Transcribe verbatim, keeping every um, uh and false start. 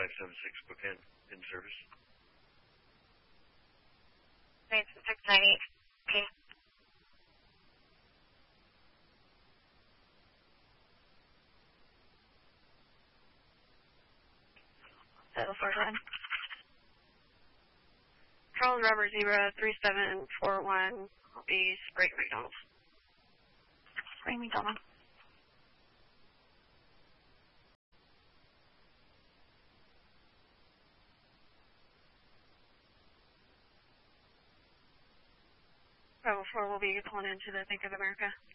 five seven six Spokane in service. Train six ninety-eight. Okay. Seven four one. Charles Robert Zebra three seven four one. I'll be Sprague McDonald. Sprague McDonald. Bravo four will be pulling into the Bank of America.